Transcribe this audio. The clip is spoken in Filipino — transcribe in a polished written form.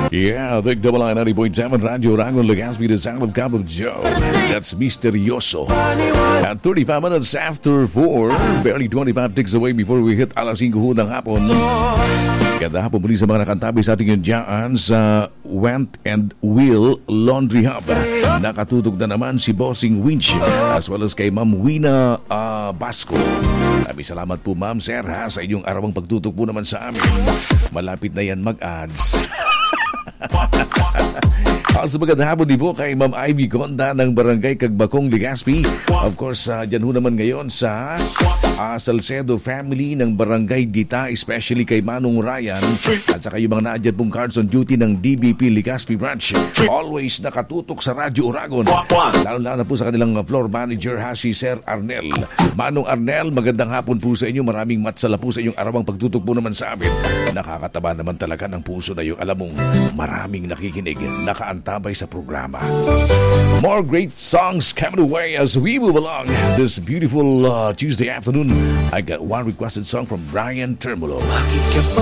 Yeah, Big Double I 90.7 Radyo Rangon Legazpi, the sound of Cup of Joe. That's Misterioso. At 35 minutes after 4, barely 25 ticks away before we hit alas 5 ng hapon. Ganda hapon muli sa mga nakantabi sa ating dyan sa Went and Will Laundry Hub. Nakatutog na naman si Bossing Winch as well as kay Ma'am Wina Basco. Maraming salamat po Ma'am Sir ha, sa inyong arawang pagtutok po naman sa amin. Malapit na yan mag-ads. Also magandang hapon din po kay Ma'am Ivy Conda ng Barangay Cagbacong, Legazpi. Of course, dyan ho naman ngayon sa Salcedo family ng Barangay Dita, especially kay Manong Ryan at saka yung mga naadyan pong cards on duty ng DBP Legazpi Branch. Always nakatutok sa Radyo Oragon. Lalo-lalo na po sa kanilang floor manager si Sir Arnel. Manong Arnel, magandang hapon po sa inyo. Maraming matsala po sa inyong arawang pagtutok po naman sa amin. Nakakataba naman talaga ng puso na yung alam mong maraming nakikinig, nakaantabay sa programa. More great songs coming away as we move along this beautiful Tuesday afternoon. I got one requested song from Brian Termulo.